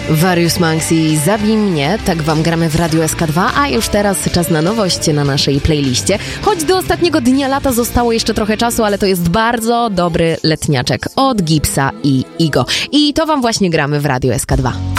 Various Monks i Zabij mnie, tak wam gramy w Radiu SK2, a już teraz czas na nowość na naszej playliście. Choć do ostatniego dnia lata zostało jeszcze trochę czasu, ale to jest bardzo dobry letniaczek od Gipsa i Igo. I to wam właśnie gramy w Radiu SK2.